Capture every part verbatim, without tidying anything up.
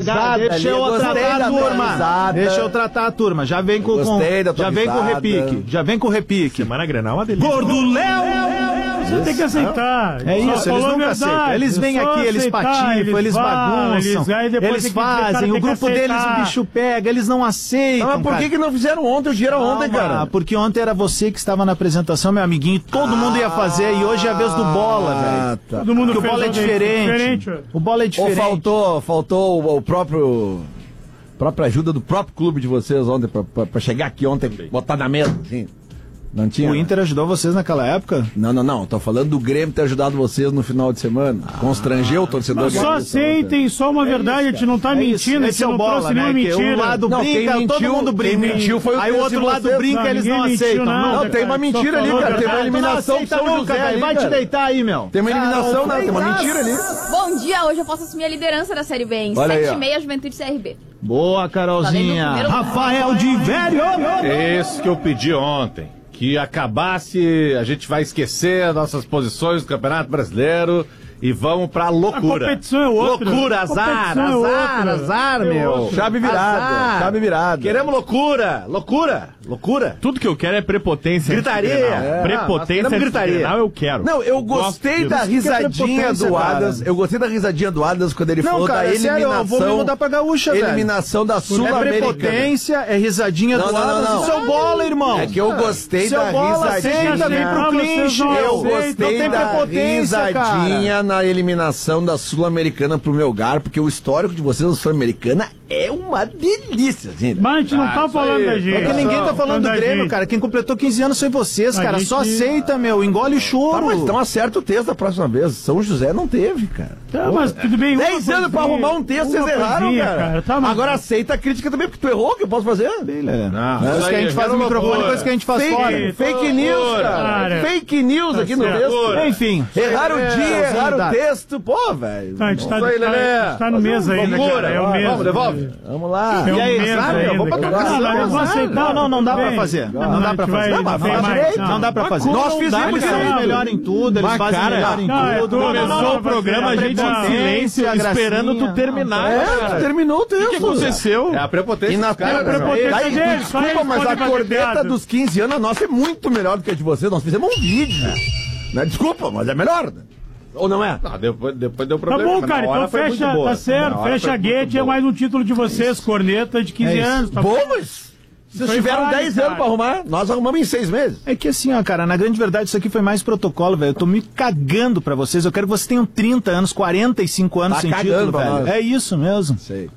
Deixa ali, eu gostei tratar a da turma. atualizada. Deixa eu tratar a turma. Já vem com, com Gostei da já vem com o atualizada. repique. Já vem com o repique. Semana Grenal é uma delícia. Gordo Léo! Você tem que aceitar. É isso, Só eles falou nunca a aceitam. verdade. Eles vêm É só aqui, eles aceitar, patifam, eles falam, bagunçam, eles, aí depois eles tem que dizer, cara, fazem, tem o que grupo deles aceitar. o bicho pega, eles não aceitam. Mas por cara. que, que não fizeram ontem? O dia era ontem, Calma, cara. Porque ontem era você que estava na apresentação, meu amiguinho, e todo mundo ia fazer, e hoje é a vez do Bola, velho. tá. Todo mundo Porque o fez Bola é ontem. diferente. Diferente, ué. O Bola é Ou diferente. faltou, faltou o, o próprio... própria ajuda do próprio clube de vocês ontem, pra, pra, pra chegar aqui ontem, botar na mesa, assim. Não tinha? O Inter ajudou vocês naquela época? Não, não, não. Tô falando do Grêmio ter ajudado vocês no final de semana. Constrangeu o torcedor. Mas só aceitem, só uma verdade, a gente não tá É isso, mentindo, a esse gente é o não Bola, trouxe né? nenhuma Que mentira. um lado Não, brinca, quem todo mentiu- mundo brinca. quem mentiu foi o Aí o Deus outro de lado vocês. brinca, Não, eles não ninguém mentiu aceitam. nada, Não, Não, tem uma cara, mentira só ali, falou cara. Tem uma verdade. eliminação do aceita São nunca, José velho. ali, Vai te cara. deitar aí, meu. Tem uma eliminação, não. Tem uma mentira ali. Bom dia, hoje eu posso assumir a liderança da Série B em Olha aí, sete ó. e meia, Juventude C R B. Boa, Carolzinha. Tá vendo o primeiro- Rafael de Velho. Esse que eu pedi ontem. Que acabasse, a gente vai esquecer as nossas posições do Campeonato Brasileiro e vamos pra loucura. A competição é outra. Loucura, azar, Competição é azar, outra. azar, É meu. outra. Chave virada. Azar. Chave virada. Queremos loucura, loucura, loucura. Tudo que eu quero é prepotência. Gritaria. antigrenal. É. Prepotência Nós queremos gritaria. antigrenal eu quero. Não, eu gostei Gosto da disso. risadinha prepotência, do cara? Adams. Eu gostei da risadinha do Adams quando ele Não, falou cara, da é sério, eliminação. eu vou me mudar pra gaúcha, velho. Eliminação da É Sul-Americana. prepotência, é risadinha Não, do não, não, Adams. não. Isso é o Bola, irmão. É que eu gostei Seu da Bola, risadinha. aceita, vem pro Vocês clinch. não Eu aceitam, gostei não tem da prepotência, risadinha na eliminação da Sul-Americana pro meu lugar, porque o histórico de vocês da Sul-Americana é uma delícia, gente. Mas a gente não Ah, tá isso falando aí. da gente. É que ninguém tá falando do da Grêmio, gente. cara. Quem completou quinze anos foi vocês, A cara. gente- Só aceita, meu. Engole o Tá, choro. mas então acerta o texto da próxima vez. São José não teve, cara. Tá, mas tudo bem. uma Dez anos pra coisinha, arrumar um texto, uma vocês erraram, coisinha, cara. Tá, mas- Agora aceita a crítica também, porque tu errou, o que eu posso fazer? Não, Coisa isso que a aí, gente faz no quero microfone, loucura. coisa que a gente faz Fake, fora. fake news, cara. Cara. Fake news Tá aqui no certo. texto. Enfim. Erraram o dia, É, erraram o dá. texto. Pô, velho. Tá, a gente tá, Isso aí, tá- Lelê. a gente tá no mês ainda, Loucura. cara. É o Vai, mês. vamos, devolve. Vamos lá. É E um aí, mês sabe, ainda, vamos pra cara. trocar Não, essa não, eu vou coisa. aceitar. Não, não, não dá pra Bem, fazer. não, Não dá a pra gente fazer. vai- Não, mas vai fala mais, direito. não. Não dá pra fazer. Nós fizemos, Eles cara. são os melhores em tudo, eles Mas, fazem cara, melhor em não, é tudo. tudo, Não, não, começou não, o programa, a gente em silêncio, a esperando tu gracinha. terminar. É, cara. terminou o texto. O que aconteceu? É a prepotência E na dos caras, cara, né, a meu? prepotência Daí, deles, só desculpa, eles mas podem a fazer corneta piada. dos quinze anos, a nossa é muito melhor do que a de vocês. Nós fizemos um vídeo. Né? Desculpa, mas é melhor. né? Ou não é? Não, depois, depois deu Tá problema. bom, mas cara, na hora então foi muito fecha, boa. tá certo, Na hora fecha foi a muito guete, é boa. mais um título de vocês, corneta de quinze É isso. anos. Tá Bom, mas vocês Foi tiveram vale, dez cara. anos pra arrumar, nós arrumamos em seis meses. É que assim, ó, cara, na grande verdade, isso aqui foi mais protocolo, velho. Eu tô me cagando pra vocês. Eu quero que vocês tenham trinta anos, quarenta e cinco anos Tá sem cagando título, pra velho. nós. É isso mesmo. Sei.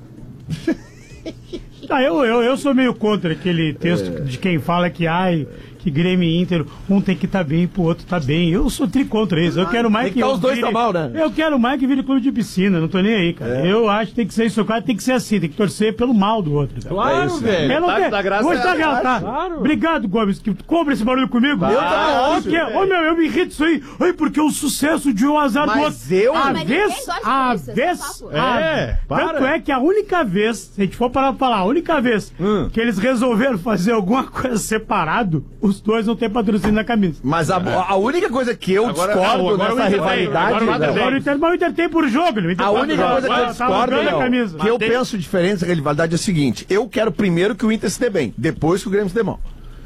Ah, eu, eu, eu sou meio contra aquele texto É. de quem fala que, ai, que Grêmio e Inter, um tem que estar bem pro outro tá bem. Eu sou tri contra isso. Eu quero mais Tem que que. tá eu os dois vire- tá mal, né? Eu quero mais que vire clube de piscina, não tô nem aí, cara. Eu acho que tem que ser isso, cara, tem que ser assim, tem que torcer pelo mal do outro. Cara. Claro, É isso, velho. Eu não Tá- tenho. da graça Vou é estragar, essa, tá? claro. Obrigado, Gomes, que tu compra esse barulho comigo. Eu também Porque, ô meu, eu me irrito isso aí. Ai, porque o sucesso de um azar do Mas outro. eu- A Ah, mas ninguém vez, gosta a disso, vez, esse papo. a- É, para. tanto é que a única vez, se a gente for parar pra falar, a única vez Hum. que eles resolveram fazer alguma coisa separado, os dois não têm patrocínio na camisa. Mas a, a única coisa que eu Agora- discordo não, agora o nessa Inter tem, rivalidade. agora o Inter Léo, tem. Agora o Inter, mas o Inter tem por jogo. O Inter A tá única por coisa que jogo. eu Tá discordo, alugando a Léo, camisa. que eu Tem- penso diferente dessa rivalidade é o seguinte: eu quero primeiro que o Inter se dê bem, depois que o Grêmio se dê mal.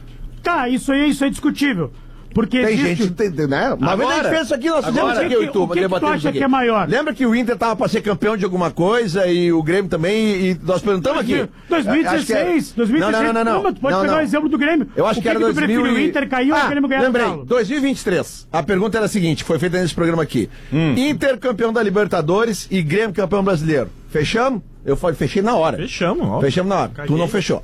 Tá, isso aí, isso é discutível. Porque Tem existe- gente, tem, tem, né? Uma vez a gente Agora- fez isso aqui, nós fizemos agora- isso aqui, eu e o tu, que que tu debatemos acha isso aqui. que é maior? Lembra que o Inter tava pra ser campeão de alguma coisa e o Grêmio também, e nós perguntamos aqui. dois mil e Acho que é- dezesseis, dois mil e dezesseis. Não, não, não, não. mas tu pode Não, pegar não. o exemplo do Grêmio. Eu acho o que era que tu dois mil prefere, e... o Inter caiu ou ah, o Grêmio ganhar lembrei, o Galo? dois mil e vinte e três. A pergunta era a seguinte, foi feita nesse programa aqui. Hum. Inter campeão da Libertadores e Grêmio campeão brasileiro. Fechamos? Eu falei, fechei na hora. Fechamos, ó. Fechamos na hora. Tu não fechou.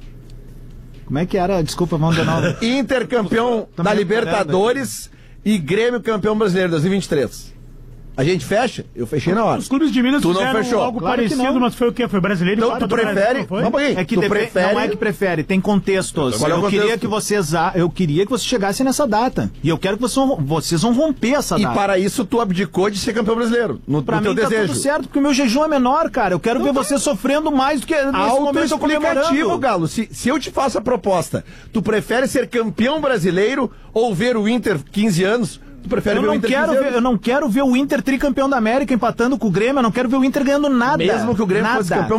Como é que era? Desculpa, vamos de novo. Inter campeão Tô da me Libertadores e Grêmio campeão brasileiro dois mil e vinte e três. A gente fecha? Eu fechei na hora. Os clubes de Minas Tu não fizeram fechou. algo Claro que parecido, não. mas foi o quê? Foi brasileiro e Então Copa tu do Brasil, prefere... não foi? Só um pouquinho. É que tu depe- prefere... não é que prefere, tem contextos. Qual é o Eu contexto? queria que vocês, a- eu queria que vocês chegassem nessa data. E eu quero que vocês vão, vocês vão romper essa E data. para isso tu abdicou de ser campeão brasileiro. No, Pra no mim teu tá desejo. tudo certo, porque o meu jejum é menor, cara. Eu quero ver vocês sofrendo mais do que nesse momento eu Autoexplicativo, comemorando. Galo. Se, se eu te faço a proposta, tu prefere ser campeão brasileiro ou ver o Inter quinze anos? Tu prefere Eu ver o não, Inter quero quinze ver, anos? eu não quero ver o Inter tricampeão da América empatando com o Grêmio, eu não quero ver o Inter ganhando nada. Mesmo que o Grêmio nada. fosse campeão